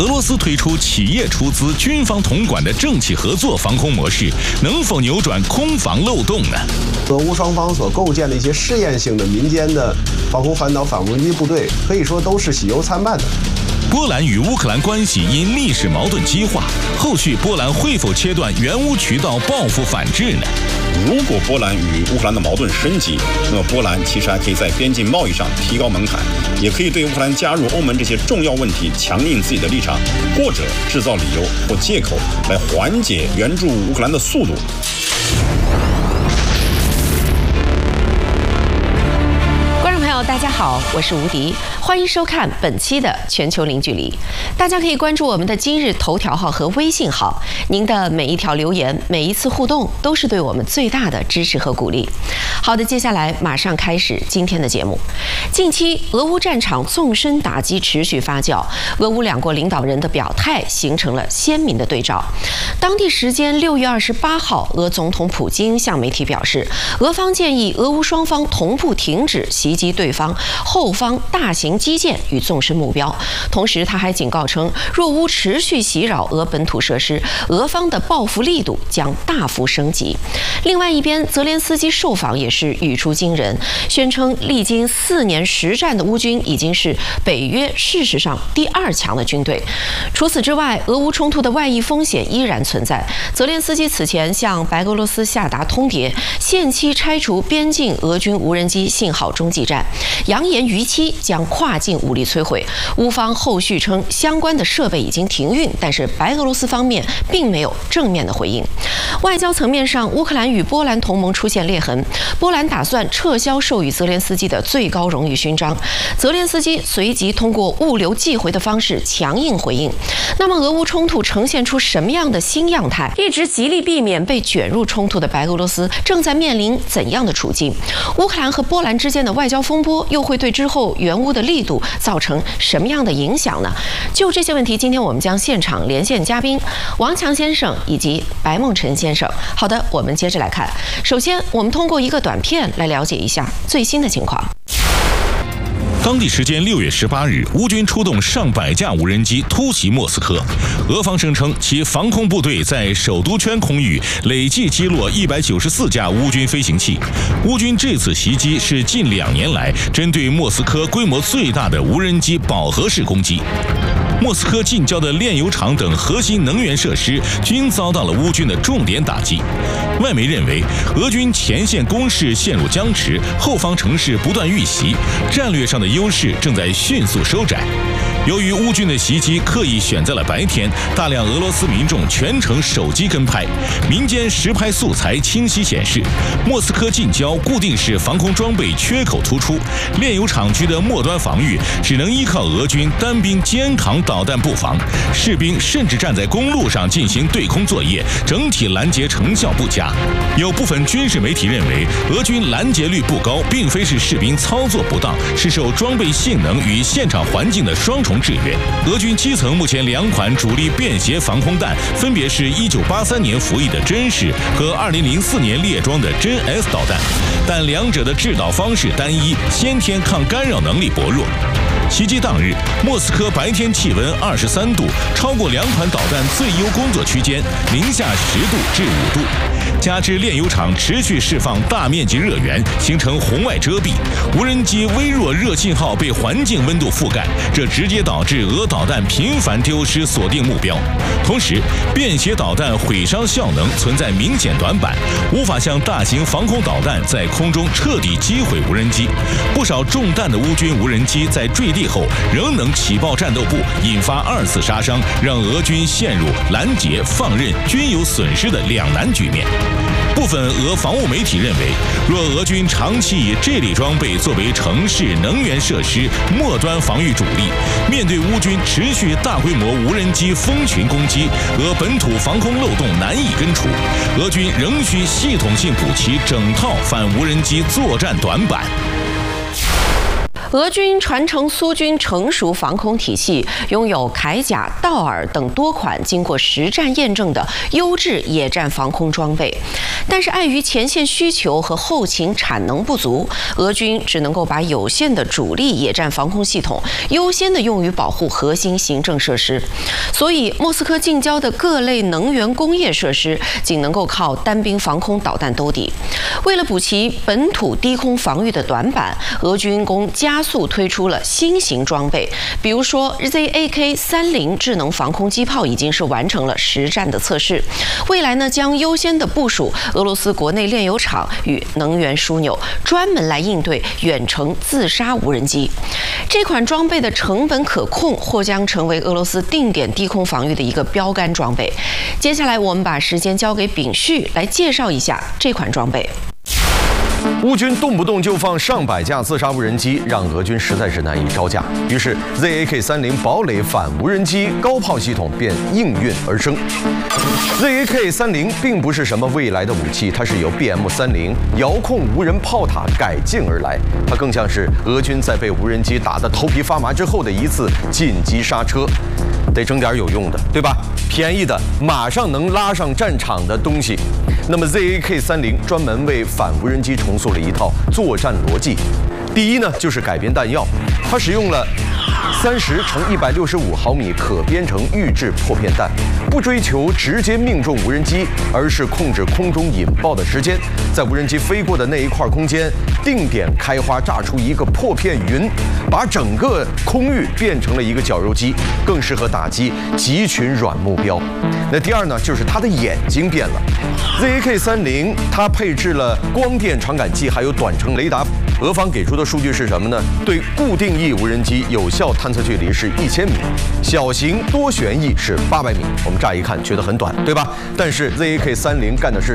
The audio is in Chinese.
俄罗斯推出企业出资、军方统管的政企合作防空模式，能否扭转空防漏洞呢？ 俄乌双方所构建的一些试验性的民间的防空反导反无人机部队，可以说都是喜忧参半的。 波兰与乌克兰关系因历史矛盾激化，后续波兰会否切断援乌渠道报复反制呢？ 如果波兰与乌克兰的矛盾升级，那么波兰其实还可以在边境贸易上提高门槛，也可以对乌克兰加入欧盟这些重要问题强硬自己的立场，或者制造理由或借口来缓解援助乌克兰的速度。 大家好，我是吴迪，欢迎收看本期的全球零距离。大家可以关注我们的今日头条号和微信号，您的每一条留言、每一次互动，都是对我们最大的支持和鼓励。好的，接下来马上开始今天的节目。近期俄乌战场纵深打击持续发酵，俄乌两国领导人的表态形成了鲜明的对照。当地时间6月28号，俄总统普京向媒体表示，俄方建议俄乌双方同步停止袭击对方后方大型基建与纵深目标。同时，他还警告称，若乌持续袭扰俄本土设施，俄方的报复力度将大幅升级。另外一边，泽连斯基受访也是语出惊人，宣称历经4年实战的乌军已经是北约事实上第2强的军队。除此之外，俄乌冲突的外溢风险依然存在。泽连斯基此前向白俄罗斯下达通牒，限期拆除边境俄军无人机信号中继站，扬言逾期将跨境武力摧毁。乌方后续称相关的设备已经停运，但是白俄罗斯方面并没有正面的回应。外交层面上，乌克兰与波兰同盟出现裂痕，波兰打算撤销授予泽连斯基的最高荣誉勋章，泽连斯基随即通过物流寄回的方式强硬回应。那么俄乌冲突呈现出什么样的新样态？一直极力避免被卷入冲突的白俄罗斯正在面临怎样的处境？乌克兰和波兰之间的外交风波又会对之后援乌的力度造成什么样的影响呢？就这些问题，今天我们将现场连线嘉宾王强先生以及白梦辰先生。好的，我们接着来看。首先，我们通过一个短片来了解一下最新的情况。 当地时间6月18日，乌军出动上百架无人机突袭莫斯科。俄方声称，其防空部队在首都圈空域累计击落194架乌军飞行器。乌军这次袭击是近2年来针对莫斯科规模最大的无人机饱和式攻击。莫斯科近郊的炼油厂等核心能源设施均遭到了乌军的重点打击。外媒认为，俄军前线攻势陷入僵持，后方城市不断遇袭，战略上的优势正在迅速收窄。由于乌军的袭击刻意选在了白天，大量俄罗斯民众全程手机跟拍，民间实拍素材清晰显示，莫斯科近郊固定式防空装备缺口突出，炼油厂区的末端防御只能依靠俄军单兵肩扛导弹布防，士兵甚至站在公路上进行对空作业，整体拦截成效不佳。有部分军事媒体认为，俄军拦截率不高，并非是士兵操作不当，是受装备性能与现场环境的双重制约。俄军基层目前2款主力便携防空弹，分别是1983年服役的真式和2004年列装的真 S 导弹，但两者的制导方式单一，先天抗干扰能力薄弱。袭击当日，莫斯科白天气温23度，超过2款导弹最优工作区间零下10度至5度。加之炼油厂持续释放大面积热源，形成红外遮蔽，无人机微弱热信号被环境温度覆盖，这直接导致俄导弹频繁丢失锁定目标。同时，便携导弹毁伤效能存在明显短板，无法像大型防空导弹在空中彻底击毁无人机。不少中弹的乌军无人机在坠地后仍能起爆战斗部，引发2次杀伤，让俄军陷入拦截、放任均有损失的两难局面。部分俄防务媒体认为，若俄军长期以这类装备作为城市能源设施末端防御主力，面对乌军持续大规模无人机蜂群攻击，俄本土防空漏洞难以根除，俄军仍需系统性补齐整套反无人机作战短板。 俄军传承苏军成熟防空体系，拥有铠甲、道尔等多款经过实战验证的优质野战防空装备。但是碍于前线需求和后勤产能不足，俄军只能够把有限的主力野战防空系统优先的用于保护核心行政设施。所以，莫斯科近郊的各类能源工业设施仅能够靠单兵防空导弹兜底。为了补齐本土低空防御的短板，俄军攻加速推出了新型装备，比如说 ZAK-30智能防空机炮已经是完成了实战的测试，未来呢将优先的部署俄罗斯国内炼油厂与能源枢纽，专门来应对远程自杀无人机。这款装备的成本可控，或将成为俄罗斯定点低空防御的一个标杆装备。接下来我们把时间交给秉旭来介绍一下这款装备。 乌军动不动就放上百架自杀无人机，让俄军实在是难以招架。于是 ZAK-30堡垒反无人机高炮系统便应运而生。ZAK-30并不是什么未来的武器，它是由 BM-30遥控无人炮塔改进而来，它更像是俄军在被无人机打得头皮发麻之后的一次紧急刹车。得整点有用的，对吧？便宜的，马上能拉上战场的东西。那么 ZAK-30专门为反无人机重塑了一套作战逻辑。第一呢，就是改编弹药，它使用了30×165毫米可编程预制破片弹，不追求直接命中无人机，而是控制空中引爆的时间，在无人机飞过的那一块空间定点开花，炸出一个破片云，把整个空域变成了一个绞肉机，更适合打击集群软目标。那第二呢，就是它的眼睛变了。ZAK-30它配置了光电传感器，还有短程雷达。俄方给出的数据是什么呢？对固定翼无人机有效探测距离是1000米，小型多旋翼是800米。我们乍一看觉得很短，对吧？但是 ZAK-30干的是